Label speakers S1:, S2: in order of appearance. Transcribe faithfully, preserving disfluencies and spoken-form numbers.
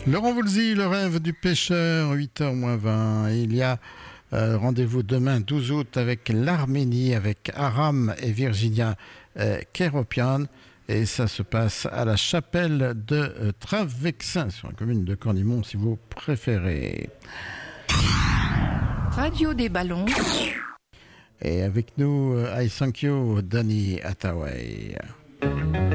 S1: Laurent Voulzy, le rêve du pêcheur, huit heures moins vingt. Et il y a euh, rendez-vous demain, douze août, avec l'Arménie, avec Aram et Virginia euh, Kéropian. Et ça se passe à la chapelle de euh, Travexin, sur la commune de Cornimont, si vous préférez.
S2: Radio des ballons.
S1: Et avec nous, euh, I thank you, Danny Hathaway.